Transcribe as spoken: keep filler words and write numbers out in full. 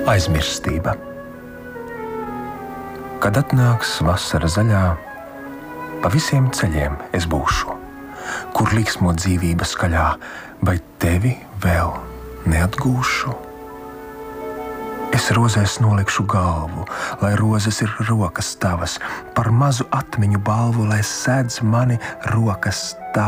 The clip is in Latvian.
Aizmirstība. Kad atnāks vasara zaļā, pa visiem ceļiem es būšu, kur liksmo dzīvība skaļā, vai tevi vēl neatgūšu. Es rozēs nolikšu galvu, lai rozes ir rokas tavas, par mazu atmiņu balvu, lai sēdz mani rokas tavas.